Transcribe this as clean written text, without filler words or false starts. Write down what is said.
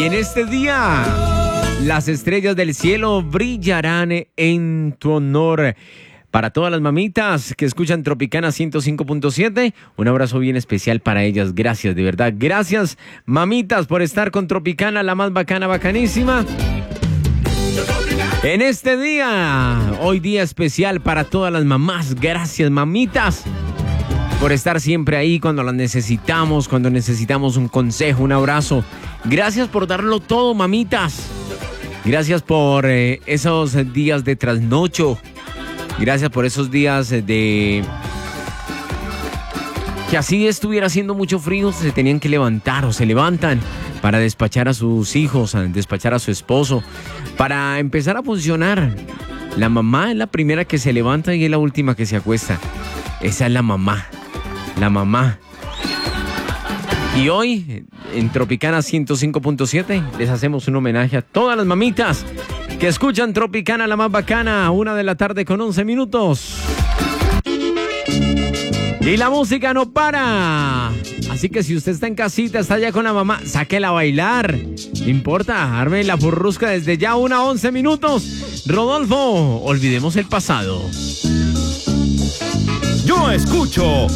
Y en este día, las estrellas del cielo brillarán en tu honor. Para todas las mamitas que escuchan Tropicana 105.7, un abrazo bien especial para ellas. Gracias, de verdad. Gracias, mamitas, por estar con Tropicana, la más bacana, bacanísima. En este día, hoy día especial para todas las mamás. Gracias, mamitas, por estar siempre ahí cuando las necesitamos, cuando necesitamos un consejo, un abrazo. Gracias por darlo todo, mamitas. Gracias por esos días de trasnocho. Gracias por esos días de que así estuviera haciendo mucho frío, se tenían que levantar o se levantan para despachar a sus hijos, a despachar a su esposo, para empezar a funcionar. La mamá es la primera que se levanta y es la última que se acuesta. Esa es la mamá. La mamá. Y hoy, en Tropicana 105.7, les hacemos un homenaje a todas las mamitas que escuchan Tropicana, la más bacana, 1:11 p.m. Y la música no para. Así que si usted está en casita, está allá con la mamá, sáquela a bailar. No importa, arme la furrusca desde ya, 1:11 p.m. Rodolfo, olvidemos el pasado. Yo escucho